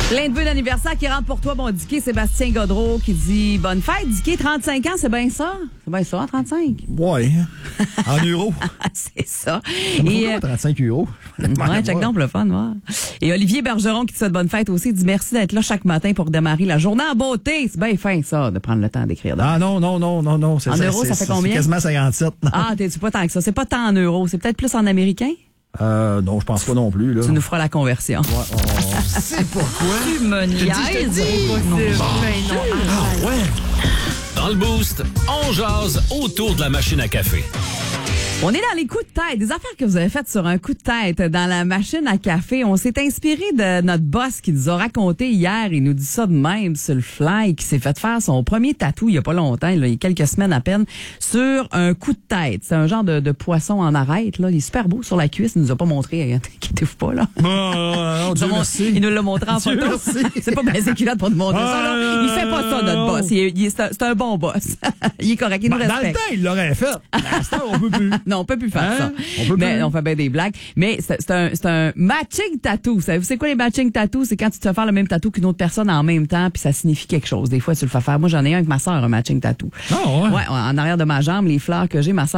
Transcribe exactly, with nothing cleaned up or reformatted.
Plein de vœux d'anniversaire qui rentrent pour toi, bon Dicky. Sébastien Godreau qui dit bonne fête. Dicky, trente-cinq ans, c'est bien ça? C'est bien ça, trente-cinq? Ouais. En euros. C'est ça. Et euh, trente-cinq euros. Ouais, check donc pour le fun, voir. Et Olivier Bergeron qui te souhaite bonne fête aussi, dit merci d'être là chaque matin pour démarrer la journée en beauté. C'est bien fin, ça, de prendre le temps d'écrire. Ah non, non, non, non, non. En euros, ça fait combien? C'est quasiment cinquante-sept. Non. Ah, t'es-tu pas tant que ça? C'est pas tant en euros. C'est peut-être plus en américain? Euh, non, je pense pas non plus, là. Tu nous feras la conversion. Ouais, on sait pourquoi. Tu me niaises. Ah ouais. Dans le Boost, on jase autour de la machine à café. On est dans les coups de tête, des affaires que vous avez faites sur un coup de tête dans la machine à café. On s'est inspiré de notre boss qui nous a raconté hier, il nous dit ça de même sur le fly, qui s'est fait faire son premier tatou il y a pas longtemps, là, il y a quelques semaines à peine, sur un coup de tête. C'est un genre de, de poisson en arête, là. Il est super beau sur la cuisse, il nous a pas montré, inquiétez-vous pas, là. Oh, non, Dieu merci. Il nous l'a montré en Dieu photo. C'est pas bien culotte pour nous montrer ah, ça, là. Il fait pas ça, notre boss. Il est, il est, c'est, un, c'est un bon boss. Il est correct, il nous ben, respecte. Dans le temps, il l'aurait fait. À l'instant, on peut plus. Non, on peut plus faire hein? ça. On peut mais plus. on fait bien des blagues. Mais c'est, c'est un, c'est un matching tattoo. Savez-vous c'est quoi les matching tattoos? C'est quand tu te fais faire le même tattoo qu'une autre personne en même temps, puis ça signifie quelque chose. Des fois, tu le fais faire. Moi, j'en ai un avec ma sœur, un matching tattoo. Ah ouais. Ouais, en arrière de ma jambe, les fleurs que j'ai, ma sœur